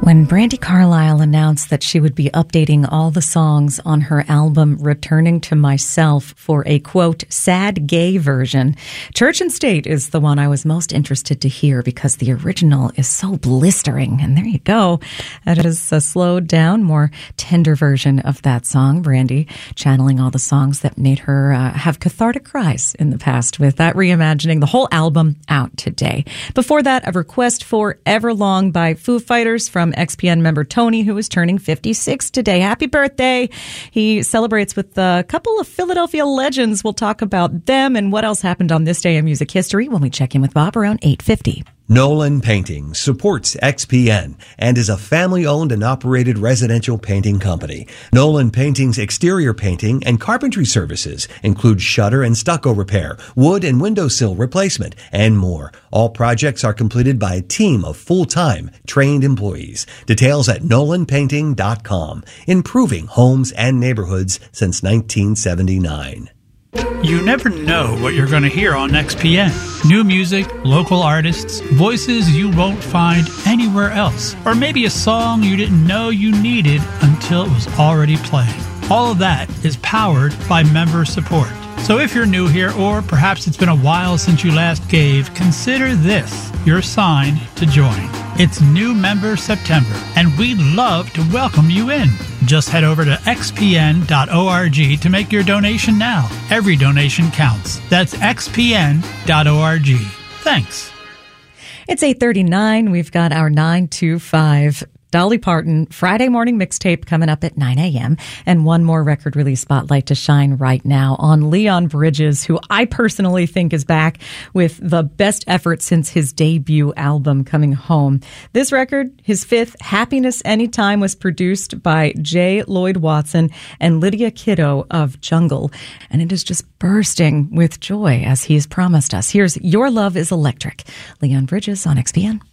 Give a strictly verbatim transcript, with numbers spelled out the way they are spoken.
When Brandi Carlile announced that she would be updating all the songs on her album Returning to Myself for a, quote, sad gay version, Church and State is the one I was most interested to hear because the original is so blistering. And there you go. That is a slowed down, more tender version of that song. Brandi channeling all the songs that made her uh, have cathartic cries in the past with that reimagining, the whole album out today. Before that, a request for Everlong by Foo Fighters from X P N member Tony, who is turning fifty-six today. Happy birthday. He celebrates with a couple of Philadelphia legends. We'll talk about them and what else happened on this day in music history when we check in with Bob around eight fifty. Nolan Painting supports X P N and is a family-owned and operated residential painting company. Nolan Painting's exterior painting and carpentry services include shutter and stucco repair, wood and windowsill replacement, and more. All projects are completed by a team of full-time, trained employees. Details at nolan painting dot com. Improving homes and neighborhoods since nineteen seventy-nine. You never know what you're going to hear on X P N. New music, local artists, voices you won't find anywhere else. Or maybe a song you didn't know you needed until it was already playing. All of that is powered by member support. So if you're new here, or perhaps it's been a while since you last gave, consider this your sign to join. It's New Member September, and we'd love to welcome you in. Just head over to x p n dot org to make your donation now. Every donation counts. That's x p n dot org. Thanks. It's eight thirty-nine. We've got our nine two five Dolly Parton Friday morning mixtape coming up at nine a.m. and one more record release spotlight to shine right now on Leon Bridges, who I personally think is back with the best effort since his debut album Coming Home. This record, his fifth, Happiness Anytime, was produced by J. Lloyd Watson and Lydia Kiddo of Jungle, and it is just bursting with joy as he has promised us. Here's Your Love is Electric. Leon Bridges on X P N.